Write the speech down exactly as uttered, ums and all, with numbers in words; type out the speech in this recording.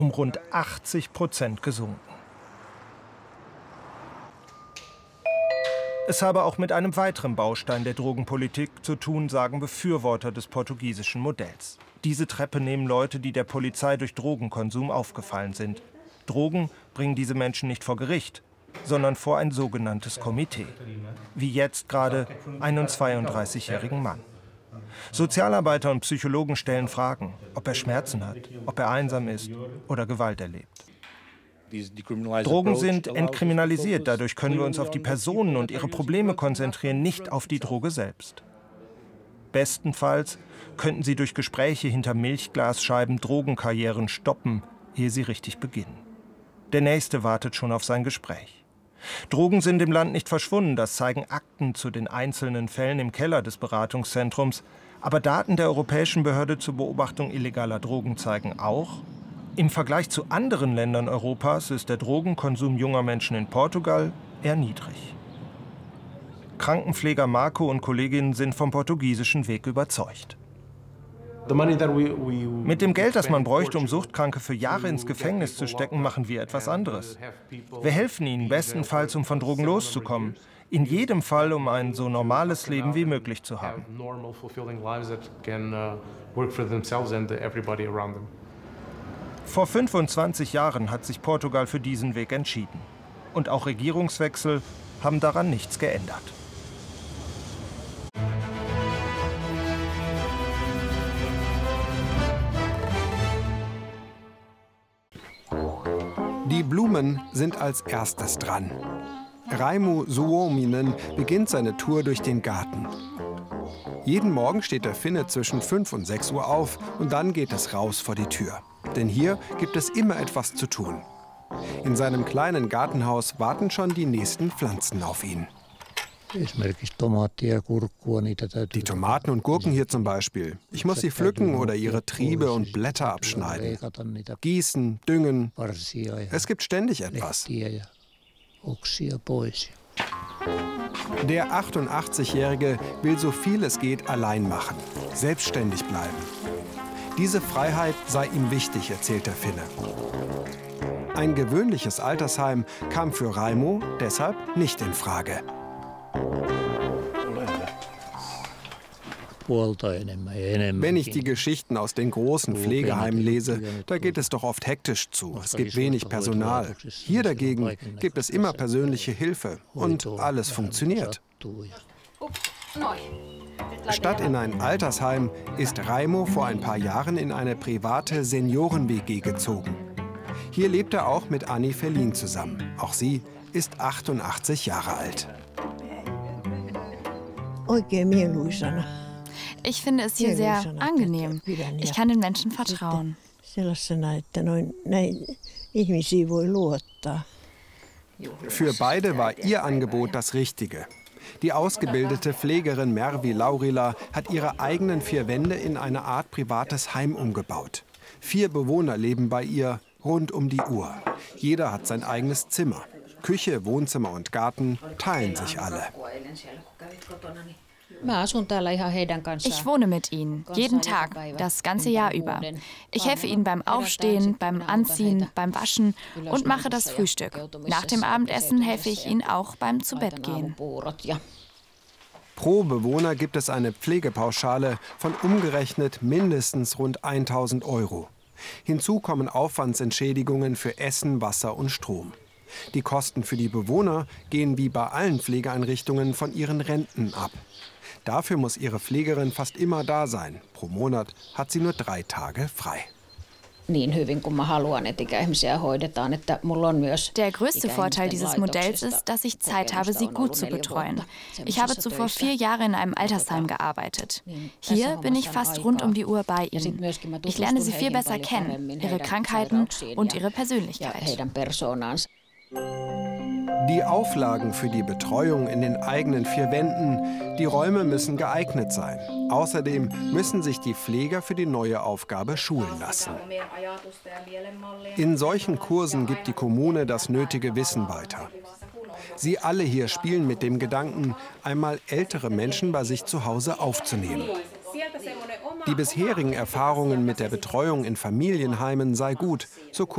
um rund achtzig Prozent gesunken. Es habe auch mit einem weiteren Baustein der Drogenpolitik zu tun, sagen Befürworter des portugiesischen Modells. Diese Treppe nehmen Leute, die der Polizei durch Drogenkonsum aufgefallen sind. Drogen bringen diese Menschen nicht vor Gericht, sondern vor ein sogenanntes Komitee. Wie jetzt gerade einen zweiunddreißigjährigen Mann. Sozialarbeiter und Psychologen stellen Fragen, ob er Schmerzen hat, ob er einsam ist oder Gewalt erlebt. Drogen sind entkriminalisiert, dadurch können wir uns auf die Personen und ihre Probleme konzentrieren, nicht auf die Droge selbst. Bestenfalls könnten sie durch Gespräche hinter Milchglasscheiben Drogenkarrieren stoppen, ehe sie richtig beginnen. Der Nächste wartet schon auf sein Gespräch. Drogen sind im Land nicht verschwunden, das zeigen Akten zu den einzelnen Fällen im Keller des Beratungszentrums. Aber Daten der Europäischen Behörde zur Beobachtung illegaler Drogen zeigen auch, im Vergleich zu anderen Ländern Europas ist der Drogenkonsum junger Menschen in Portugal eher niedrig. Krankenpfleger Marco und Kolleginnen sind vom portugiesischen Weg überzeugt. Mit dem Geld, das man bräuchte, um Suchtkranke für Jahre ins Gefängnis zu stecken, machen wir etwas anderes. Wir helfen ihnen bestenfalls, um von Drogen loszukommen. In jedem Fall, um ein so normales Leben wie möglich zu haben. Vor fünfundzwanzig Jahren hat sich Portugal für diesen Weg entschieden. Und auch Regierungswechsel haben daran nichts geändert. Die Blumen sind als erstes dran. Raimo Suominen beginnt seine Tour durch den Garten. Jeden Morgen steht der Finne zwischen fünf und sechs Uhr auf und dann geht es raus vor die Tür. Denn hier gibt es immer etwas zu tun. In seinem kleinen Gartenhaus warten schon die nächsten Pflanzen auf ihn. Die Tomaten und Gurken hier zum Beispiel. Ich muss sie pflücken oder ihre Triebe und Blätter abschneiden. Gießen, düngen. Es gibt ständig etwas. Der achtundachtzigjährige will so viel es geht allein machen, selbstständig bleiben. Diese Freiheit sei ihm wichtig, erzählt der Finne. Ein gewöhnliches Altersheim kam für Raimo deshalb nicht in Frage. Wenn ich die Geschichten aus den großen Pflegeheimen lese, da geht es doch oft hektisch zu. Es gibt wenig Personal. Hier dagegen gibt es immer persönliche Hilfe und alles funktioniert. Statt in ein Altersheim ist Raimo vor ein paar Jahren in eine private Senioren-W G gezogen. Hier lebt er auch mit Anni Ferlin zusammen. Auch sie ist achtundachtzig Jahre alt. Ich finde es hier sehr angenehm. Ich kann den Menschen vertrauen. Für beide war ihr Angebot das Richtige. Die ausgebildete Pflegerin Mervi Laurila hat ihre eigenen vier Wände in eine Art privates Heim umgebaut. Vier Bewohner leben bei ihr rund um die Uhr. Jeder hat sein eigenes Zimmer. Küche, Wohnzimmer und Garten teilen sich alle. Ich wohne mit ihnen, jeden Tag, das ganze Jahr über. Ich helfe ihnen beim Aufstehen, beim Anziehen, beim Waschen und mache das Frühstück. Nach dem Abendessen helfe ich ihnen auch beim Zubettgehen. Pro Bewohner gibt es eine Pflegepauschale von umgerechnet mindestens rund tausend Euro. Hinzu kommen Aufwandsentschädigungen für Essen, Wasser und Strom. Die Kosten für die Bewohner gehen wie bei allen Pflegeeinrichtungen von ihren Renten ab. Dafür muss ihre Pflegerin fast immer da sein. Pro Monat hat sie nur drei Tage frei. Der größte Vorteil dieses Modells ist, dass ich Zeit habe, sie gut zu betreuen. Ich habe zuvor vier Jahre in einem Altersheim gearbeitet. Hier bin ich fast rund um die Uhr bei ihnen. Ich lerne sie viel besser kennen, ihre Krankheiten und ihre Persönlichkeit. Die Auflagen für die Betreuung in den eigenen vier Wänden, die Räume müssen geeignet sein. Außerdem müssen sich die Pfleger für die neue Aufgabe schulen lassen. In solchen Kursen gibt die Kommune das nötige Wissen weiter. Sie alle hier spielen mit dem Gedanken, einmal ältere Menschen bei sich zu Hause aufzunehmen. Die bisherigen Erfahrungen mit der Betreuung in Familienheimen sei gut, so